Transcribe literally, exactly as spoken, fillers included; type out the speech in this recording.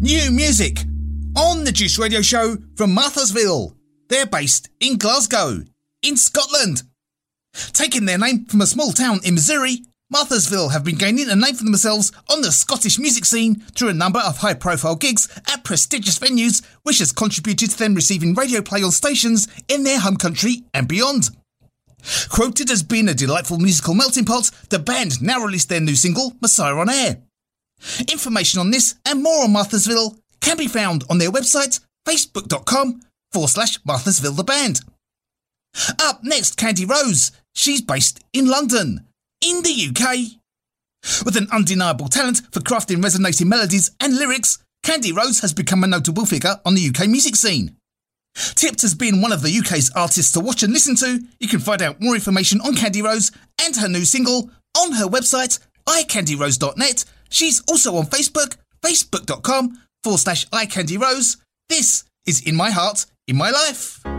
New music on the Juice Radio Show from Marthasville. They're based in Glasgow, in Scotland. Taking their name from a small town in Missouri, Marthasville have been gaining a name for themselves on the Scottish music scene through a number of high-profile gigs at prestigious venues, which has contributed to them receiving radio play on stations in their home country and beyond. Quoted as being a delightful musical melting pot, the band now released their new single, Messiah on Air. Information on this and more on Marthasville can be found on their website, facebook.com forward slash Marthasville the band. Up next, Candy Rose. She's based in London, in the U K. With an undeniable talent for crafting resonating melodies and lyrics, Candy Rose has become a notable figure on the U K music scene. Tipped as being one of the U K's artists to watch and listen to, you can find out more information on Candy Rose and her new single on her website, i candy rose dot net. She's also on Facebook, facebook.com forward slash iCandyRose. This is In My Heart, In My Life.